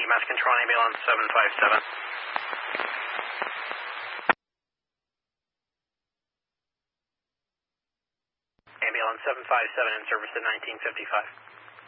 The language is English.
EMS control, ambulance 757. Ambulance 757 in service at 1955.